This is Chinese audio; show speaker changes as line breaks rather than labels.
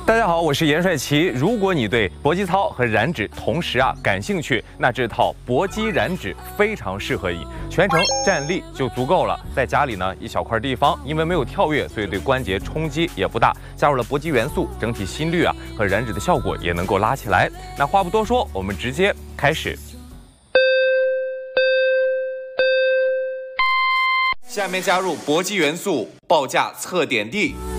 大家好，我是严帅奇。如果你对搏击操和燃脂同时感兴趣，那这套搏击燃脂非常适合你，全程站立就足够了。在家里呢，一小块地方，因为没有跳跃，所以对关节冲击也不大。加入了搏击元素，整体心率和燃脂的效果也能够拉起来。那话不多说，我们直接开始。下面加入搏击元素，报价测点地。